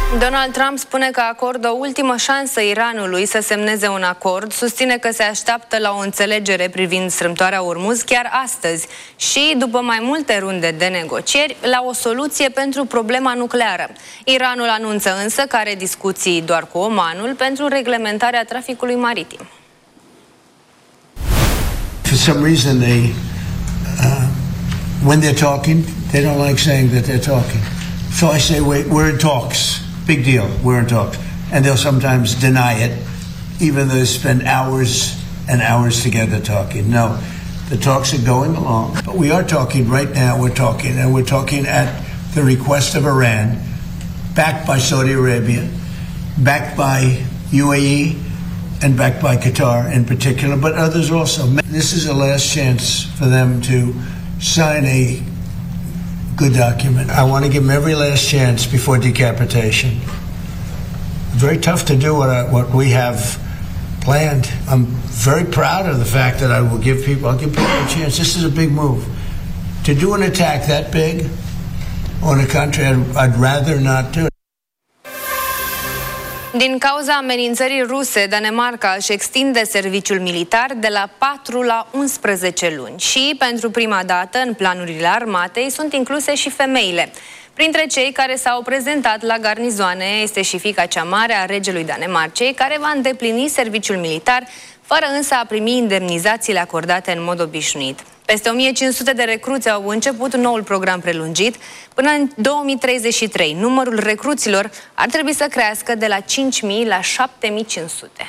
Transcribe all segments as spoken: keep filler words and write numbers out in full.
Donald Trump spune că acordă o ultimă șansă Iranului să semneze un acord, susține că se așteaptă la o înțelegere privind strâmtoarea Ormuz chiar astăzi și, după mai multe runde de negocieri, la o soluție pentru problema nucleară. Iranul anunță însă că are discuții doar cu Omanul pentru reglementarea traficului maritim. For some reason they, uh, when they're talking, they don't like saying that they're talking. So I say, wait, we're in talks. Big deal, we're in talks. And they'll sometimes deny it, even though they spend hours and hours together talking. No, the talks are going along. But we are talking right now, we're talking, and we're talking at the request of Iran, backed by Saudi Arabia, backed by U A E, and backed by Qatar in particular, but others also. This is a last chance for them to sign a good document. I want to give them every last chance before decapitation. Very tough to do what, I, what we have planned. I'm very proud of the fact that I will give people, I'll give people a chance. This is a big move. To do an attack that big on a country, I'd, I'd rather not do it. Din cauza amenințării ruse, Danemarca își extinde serviciul militar de la patru la unsprezece luni și, pentru prima dată, în planurile armatei sunt incluse și femeile. Printre cei care s-au prezentat la garnizoane este și fiica cea mare a regelui Danemarcei, care va îndeplini serviciul militar, fără însă a primi indemnizațiile acordate în mod obișnuit. Peste o mie cinci sute de recruți au început noul program prelungit. Până în două mii treizeci și trei, numărul recruților ar trebui să crească de la cinci mii la șapte mii cinci sute.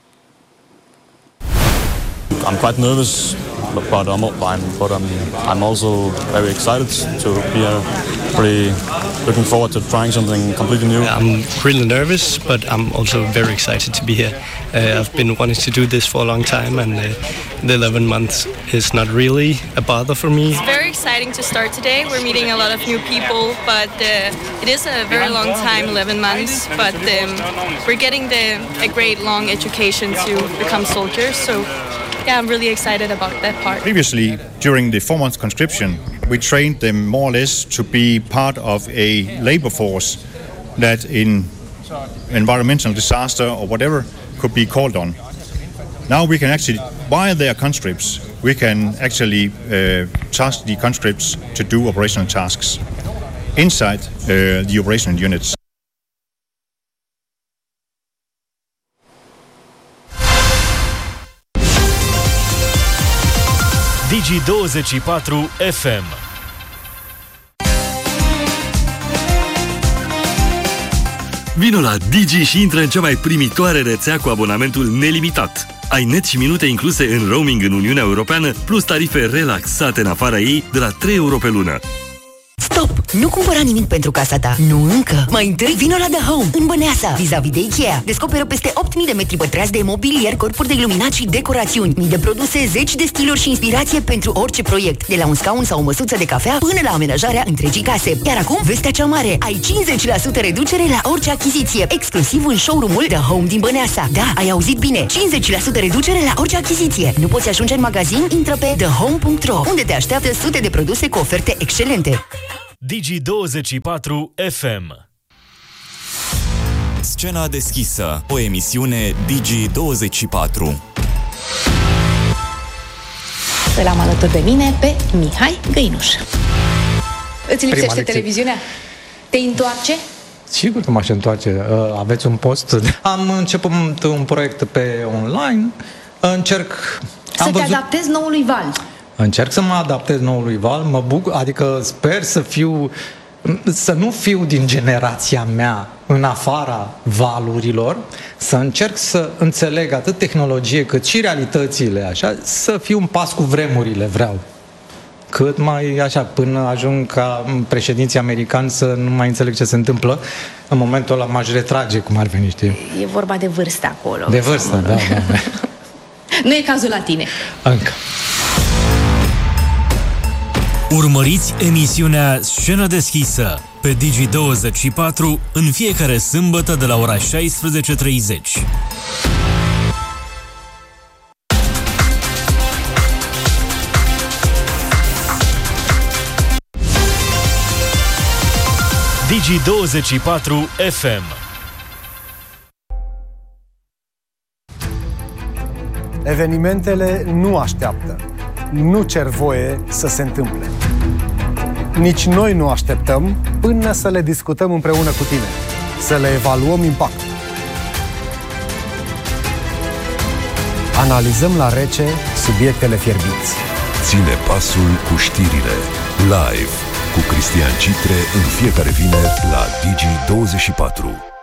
I'm quite nervous, but I'm, I'm, but I'm, I'm also very excited to be here. Pretty looking forward to trying something completely new. I'm really nervous, but I'm also very excited to be here. Uh, I've been wanting to do this for a long time, and uh, the eleven months is not really a bother for me. It's very exciting to start today. We're meeting a lot of new people, but uh, it is a very long time, eleven months, but um, we're getting the, a great long education to become soldiers, so yeah, I'm really excited about that part. Previously, during the four month conscription, we trained them more or less to be part of a labor force that in environmental disaster or whatever could be called on. Now we can actually, while they are conscripts, we can actually uh, task the conscripts to do operational tasks inside uh, the operational units. Digi douăzeci și patru F M. Vino la Digi și intră în cea mai primitoare rețea cu abonamentul nelimitat. Ai net și minute incluse în roaming în Uniunea Europeană, plus tarife relaxate în afara ei de la trei euro pe lună. Stop! Nu cumpăra nimic pentru casa ta. Nu încă! Mai întâi vino la The Home, în Băneasa, vis-a-vis de Ikea. Descoperă peste opt mii de metri pătrați de mobilier, corpuri de iluminat și decorațiuni. Mii de produse, zeci de stiluri și inspirație pentru orice proiect. De la un scaun sau o măsuță de cafea până la amenajarea întregii case. Iar acum, vestea cea mare. Ai cincizeci la sută reducere la orice achiziție. Exclusiv în showroom-ul The Home din Băneasa. Da, ai auzit bine. cincizeci la sută reducere la orice achiziție. Nu poți ajunge în magazin? Intră pe the home punct ro, unde te așteaptă sute de produse cu oferte excelente. Digi douăzeci și patru F M. Scena deschisă, o emisiune Digi douăzeci și patru. Îl am alături de mine pe Mihai Găinuș. Îți lipsește televiziunea? Te întoarce? Sigur că m-aș întoarce. Aveți un post? Am început un proiect pe online. Încerc... Să am te văzut... adaptezi noului val. Încerc să mă adaptez noului val, mă bucur, adică sper să fiu, să nu fiu din generația mea în afara valurilor, să încerc să înțeleg atât tehnologie cât și realitățile, așa, să fiu un pas cu vremurile, vreau. Cât mai așa, până ajung ca președinții americani să nu mai înțeleg ce se întâmplă, în momentul ăla m-aș retrage, cum ar veni, știi? E vorba de vârstă acolo. De vârstă, da, da, da. Nu e cazul la tine. Încă. Urmăriți emisiunea Scenă deschisă pe Digi douăzeci și patru în fiecare sâmbătă de la ora șaisprezece treizeci. Digi douăzeci și patru F M. Evenimentele nu așteaptă, nu cer voie să se întâmple. Nici noi nu așteptăm până să le discutăm împreună cu tine, să le evaluăm impactul. Analizăm la rece subiectele fierbinți. Ține pasul cu știrile. Live cu Cristian Citre în fiecare vineri la Digi douăzeci și patru.